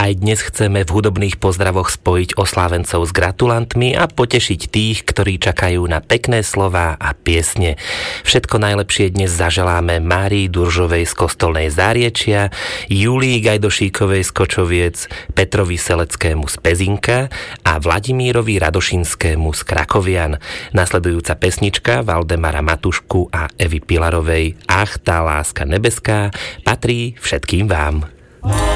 Aj dnes chceme v hudobných pozdravoch spojiť oslávencov s gratulantmi a potešiť tých, ktorí čakajú na pekné slová a piesne. Všetko najlepšie dnes zaželáme Márii Duržovej z Kostolnej Záriečia, Julii Gajdošíkovej z Kočoviec, Petrovi Seleckému z Pezinka a Vladimírovi Radošinskému z Krakovian. Nasledujúca pesnička Valdemara Matušku a Evy Pilarovej Ach, tá láska nebeská patrí všetkým vám.